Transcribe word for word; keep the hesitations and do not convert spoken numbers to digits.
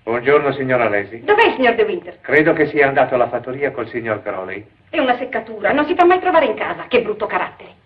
Buongiorno, signora Lacey. Dov'è il signor De Winter? Credo che sia andato alla fattoria col signor Crowley. È una seccatura, non si fa mai trovare in casa. Che brutto carattere.